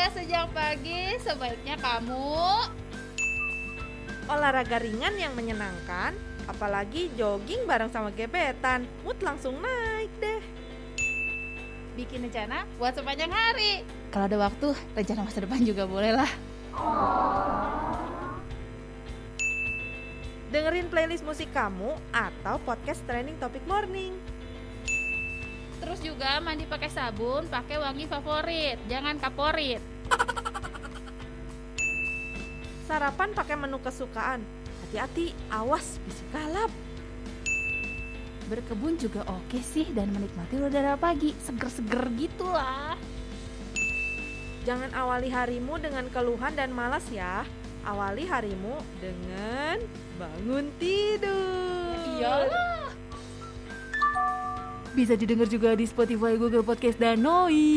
Olahraga sejak pagi sebaiknya kamu olahraga ringan yang menyenangkan, apalagi jogging bareng sama gebetan, mood langsung naik deh. bikin rencana buat sepanjang hari. Kalau ada waktu, rencana masa depan juga boleh lah. Dengerin playlist musik kamu atau podcast Trending Topic Morning. Terus juga mandi pakai sabun, pakai wangi favorit, jangan kaporit. Sarapan pakai menu kesukaan. Hati-hati, awas bisik kalap. Berkebun juga oke sih dan menikmati udara pagi, seger-seger gitu lah. Jangan awali harimu dengan keluhan dan malas ya. Awali harimu dengan bangun tidur. Iyalah. Bisa didengar juga di Spotify, Google Podcast, dan Noi.